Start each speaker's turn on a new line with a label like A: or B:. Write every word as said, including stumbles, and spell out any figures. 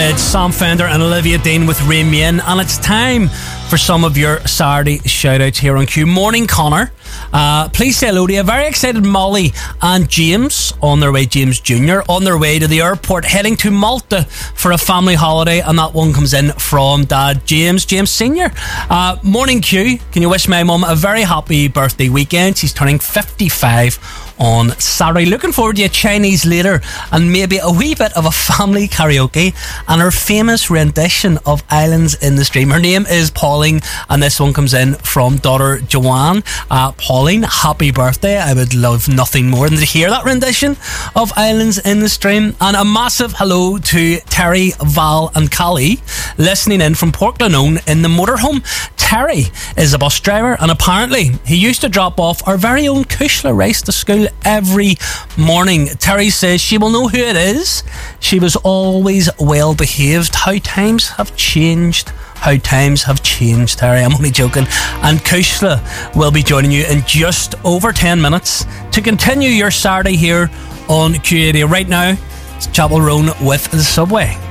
A: It's Sam Fender and Olivia Dean with Remain, and it's time for some of your Saturday shout-outs here on Q. Morning, Connor. Uh, please say hello to you. Very excited Molly and James on their way, James Junior, on their way to the airport, heading to Malta for a family holiday, and that one comes in from Dad James, James Senior. Uh, morning, Q. Can you wish my mum a very happy birthday weekend? She's turning fifty-five on Saturday. Looking forward to a Chinese later and maybe a wee bit of a family karaoke and her famous rendition of Islands in the Stream. Her name is Pauline, and this one comes in from daughter Joanne. Uh, Pauline, happy birthday. I would love nothing more than to hear that rendition of Islands in the Stream. And a massive hello to Terry, Val and Callie listening in from Portglenone in the motorhome. Terry is a bus driver, and apparently he used to drop off our very own Kushla Rice to school every morning. Terry says she will know who it is. She was always well behaved. How times have changed. How times have changed, Terry. I'm only joking. And Kushla will be joining you in just over ten minutes to continue your Saturday here on Q eighty. Right now, it's Chapel Roan with the Subway.